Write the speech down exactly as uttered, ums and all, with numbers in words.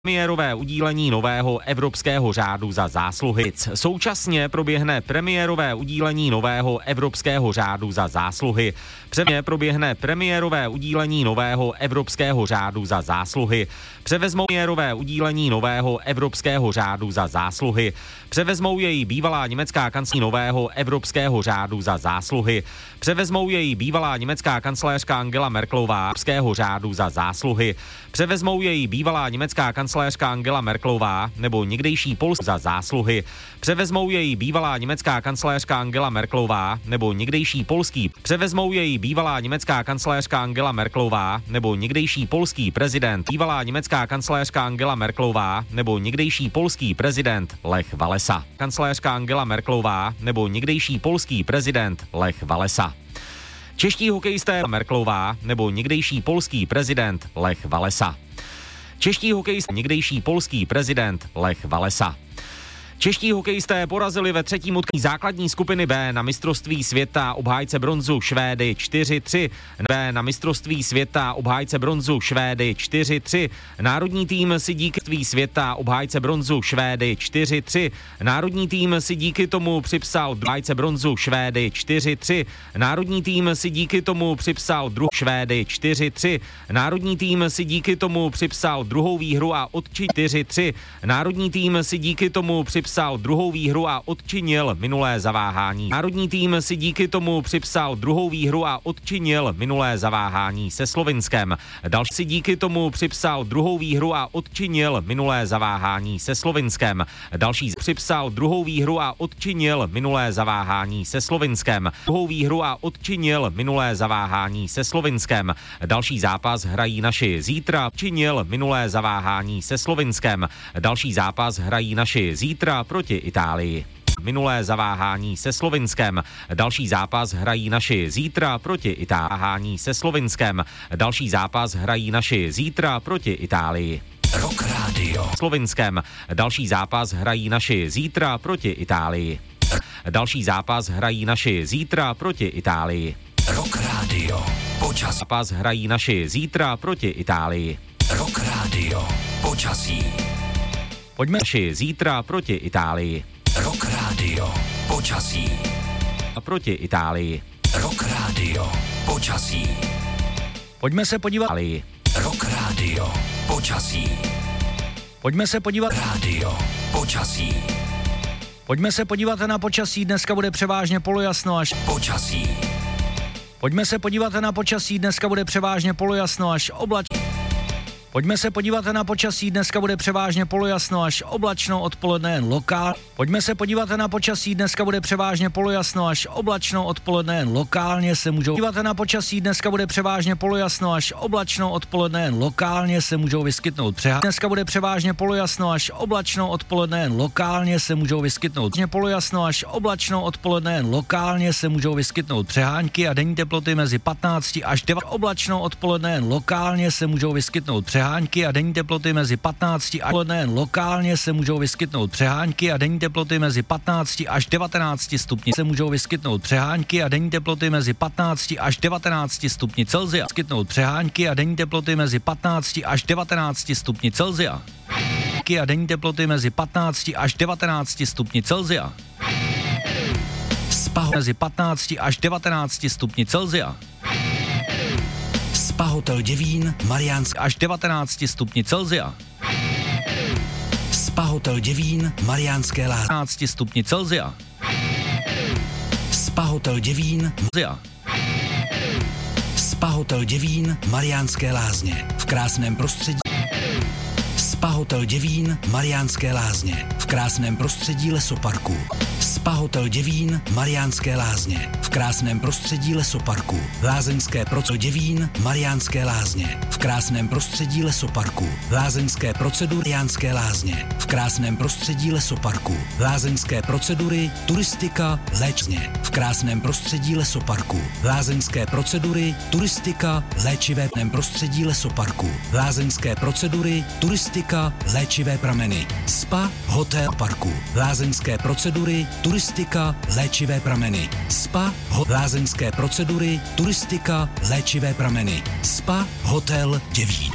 Premiérové udílení nového Evropského řádu za zásluhy. Současně proběhne premiérové udílení nového Evropského řádu za zásluhy. Přemě proběhne premiérové udílení nového Evropského řádu za zásluhy. Převezmou premiérové udílení nového Evropského řádu za zásluhy. Převezmou jej bývalá německá kancléřka nového Evropského řádu za zásluhy. Převezmou jej bývalá německá kancléřka Angela Merkelová Evropského řádu za zásluhy. Převezmou jej bývalá německá kancléřka Angela Merkelová nebo někdejší Polsko za zásluhy. Převezmou jej bývalá německá kancléřka Angela Merkelová nebo někdejší polský. Převezmou jej bývalá německá kancléřka Angela Merkelová nebo někdejší polský prezident. Bývalá německá kancléřka Angela Merkelová nebo někdejší polský prezident Lech Walesa. Kancléřka Angela Merkelová nebo někdejší polský prezident Lech Walesa. Čeští hokejisté Merkelová nebo někdejší polský prezident Lech Walesa. Čeští hokejisté někdejší polský prezident Lech Walesa. Čeští hokejisté porazili ve třetím utkání základní skupiny B na mistrovství světa obhájce bronzu Švédy čtyři tři. B na mistrovství světa obhájce bronzu Švédy čtyři tři. Národní tým si díky světa obhájce bronzu Švédy čtyři tři. Národní tým si díky tomu připsal obhájce bronzu Švédy čtyři tři. Národní tým si díky tomu připsal druhou Švédy čtyři tři. Národní tým si díky tomu připsal druhou výhru a odčinil čtyři tři. Národní tým si díky tomu připsal Připsal druhou výhru a odčinil minulé zaváhání. Národní tým si díky tomu připsal druhou výhru a odčinil minulé zaváhání se Slovinskem. Další si díky tomu připsal druhou výhru a odčinil minulé zaváhání se Slovinskem. Další připsal druhou výhru a odčinil minulé zaváhání se Slovinskem. Druhou výhru a odčinil minulé zaváhání se Slovinskem. Další zápas hrají naši zítra. Činil minulé zaváhání se Slovinskem. Další zápas hrají naši zítra proti Itálii. Minulé zaváhání se Slovinskem. Další zápas hrají naši zítra proti Itálii. se Slovinskem. Další zápas hrají naši zítra proti Itálii. Rock Radio. Slovinskem. Další zápas hrají naši zítra proti Itálii. Další zápas hrají naši zítra proti Itálii. Rock Radio. Počasí. Zápas hrají naši zítra proti Itálii. Rock Radio. Počasí. Pojďme naši zítra proti Itálii. Rock Radio. Počasí. A proti Itálii. Rock Radio. Počasí. Pojďme se podívat. Rock Radio. Počasí. Pojďme se podívat. Radio. Počasí. Pojďme se podívat na počasí. Dneska bude převážně polojasno až počasí. Pojďme se podívat na počasí. Dneska bude převážně polojasno až oblačno. Pojďme se podívat na počasí, dneska bude převážně polojasno až oblačno, odpoledne jen lokál. Pojďme se podívat na počasí, dneska bude převážně polojasno až oblačno, odpoledne jen lokálně se můžou podívat na počasí, dneska bude převážně polojasno až oblačno, odpoledne jen lokálně se můžou vyskytnout přehánky. Dneska bude převážně polojasno až oblačno, odpoledne jen lokálně se můžou vyskytnout polojasno až oblačno, odpoledne jen lokálně se můžou vyskytnout přehánky a denní teploty mezi patnácti až devatenácti. Oblačno, odpoledne jen lokálně se můžou vyskytnout přehánky. Přehánky a denní teploty mezi patnácti a odpoledne jen lokálně se můžou vyskytnout přehánky a denní teploty mezi patnácti až devatenácti stupni se můžou vyskytnout přehánky a denní teploty mezi patnácti až devatenácti stupni Celsia. Vyskytnout přehánky a denní teploty mezi patnácti až devatenácti stupni Celsia. A denní teploty mezi patnácti až devatenácti stupni Celsia. Spaho mezi patnácti až devatenácti stupni Celsia. Spa Hotel Děvín, Mariánsk až devatenácti stupni Celsia. Spa Hotel Děvín, Mariánské Lázně. devatenácti stupni Celsia. Spa Hotel Děvín, Celsia. Spa Hotel Děvín, Mariánské Lázně. V krásném prostředí. Spa Hotel Děvín, Mariánské Lázně. V krásném prostředí lesoparku. Spa Hotel Děvín, Mariánské Lázně. V krásném prostředí lesoparku. Lázeňské procedúry Děvín, Mariánské Lázně. V krásném prostředí lesoparku. Lázeňské procedury Mariánské Lázně. V krásném prostředí lesoparku. Lázeňské procedury, turistika, léčně. V krásném prostředí lesoparku. Lázeňské procedury, turistika, léčivé prostředí lesoparku. Lázeňské procedury, turistika, léčivé prameny. Spa Hotel Parku. Lázeňské procedury, turistika, léčivé prameny. Spa, ho, lázeňské procedury, turistika, léčivé prameny. Spa, hotel Děvín.